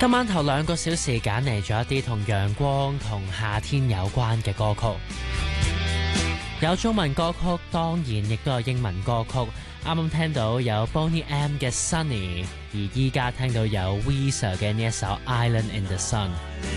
今晚頭2個小時揀嚟咗一啲同陽光同夏天有關嘅歌曲，有中文歌曲，當然亦都有英文歌曲。啱啱聽到有 Boney M 嘅 Sunny， 而依家聽到有 Weezer 嘅呢一首 Island in the Sun。